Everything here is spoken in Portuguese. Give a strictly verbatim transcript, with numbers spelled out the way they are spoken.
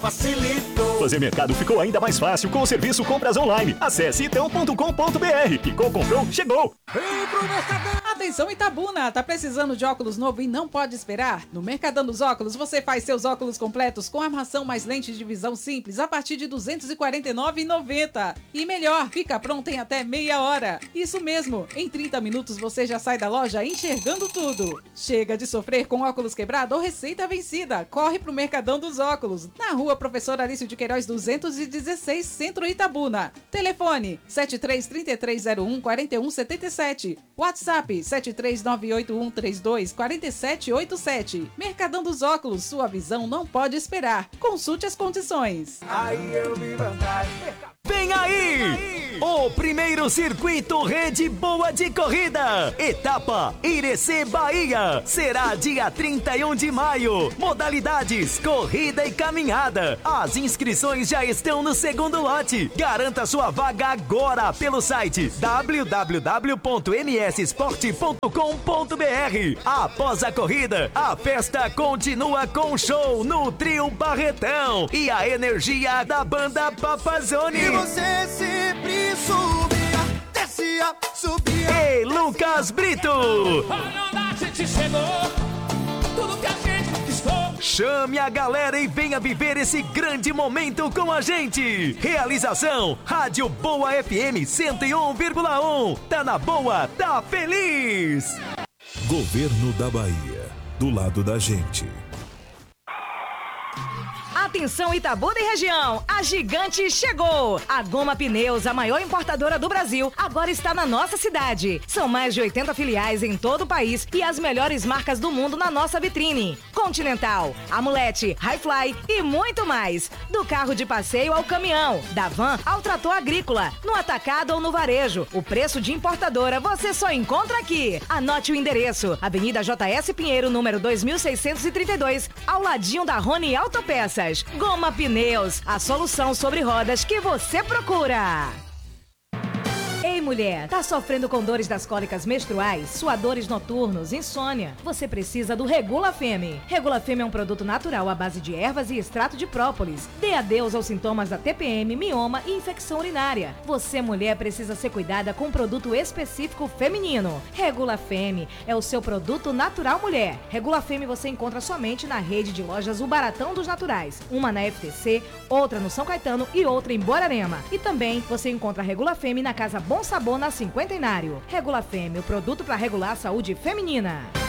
facilitou. Fazer mercado ficou ainda mais fácil com o serviço Compras Online. Acesse itão ponto com ponto br. Clicou, comprou, chegou. Vem pro Mercadão. Atenção Itabuna, tá precisando de óculos novo e não pode esperar? No Mercadão dos Óculos você faz seus óculos completos com armação mais lente de visão simples a partir de duzentos e quarenta e nove reais e noventa centavos. E melhor, fica pronto em até meia hora. Isso mesmo, em trinta minutos você já sai da loja enxergando tudo. Chega de sofrer com óculos quebrado ou receita vencida. Corre pro Mercadão dos Óculos, na rua Professor Arício de Queiroz duzentos e dezesseis, Centro Itabuna. Telefone sete três três três zero um quatro um sete sete. WhatsApp sete três nove oito um três dois quatro sete oito sete. Mercadão dos Óculos, sua visão não pode esperar. Consulte as condições. Aí eu vi vantagem. Vem aí! O primeiro circuito Rede Boa de Corrida, etapa Irecê, Bahia, será dia trinta e um de maio. Modalidades, corrida e caminhada. As inscrições já estão no segundo lote. Garanta sua vaga agora pelo site w w w ponto m s sport ponto com ponto b r. Após a corrida, a festa continua com show no Trio Barretão e a energia da banda Papazone. Você sempre subia, descia, subia. Ei, Lucas Brito! Olha onde a gente chegou, tudo que a gente conquistou. Chame a galera e venha viver esse grande momento com a gente. Realização, Rádio Boa F M cento e um vírgula um. Tá na boa, tá feliz. Governo da Bahia, do lado da gente. Atenção Itabuna e região, a Gigante chegou! A Goma Pneus, a maior importadora do Brasil, agora está na nossa cidade. São mais de oitenta filiais em todo o país e as melhores marcas do mundo na nossa vitrine. Continental, Amulete, Highfly e muito mais. Do carro de passeio ao caminhão, da van ao trator agrícola, no atacado ou no varejo. O preço de importadora você só encontra aqui. Anote o endereço, Avenida J S Pinheiro, número dois mil seiscentos e trinta e dois, ao ladinho da Rony Autopeças. Goma Pneus, a solução sobre rodas que você procura. Ei mulher, tá sofrendo com dores das cólicas menstruais, suadores noturnos, insônia? Você precisa do Regula Femme. Regula Femme é um produto natural à base de ervas e extrato de própolis. Dê adeus aos sintomas da T P M, mioma e infecção urinária. Você mulher precisa ser cuidada com um produto específico feminino. Regula Femme é o seu produto natural mulher. Regula Femme você encontra somente na rede de lojas O Baratão dos Naturais. Uma na F T C, outra no São Caetano e outra em Borarema. E também você encontra a Regula Femme na Casa Bom Sabor na Cinquentenário. Regula Femme, o produto para regular a saúde feminina.